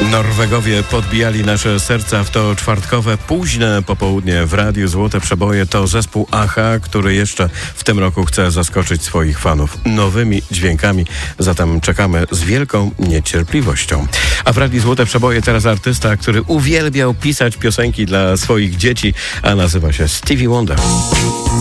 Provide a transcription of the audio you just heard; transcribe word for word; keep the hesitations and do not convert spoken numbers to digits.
Norwegowie podbijali nasze serca w to czwartkowe, późne popołudnie w Radiu Złote Przeboje. To zespół Aha, który jeszcze w tym roku chce zaskoczyć swoich fanów nowymi dźwiękami. Zatem czekamy z wielką niecierpliwością. A w Radiu Złote Przeboje teraz artysta, który uwielbiał pisać piosenki dla swoich dzieci, a nazywa się Stevie Wonder.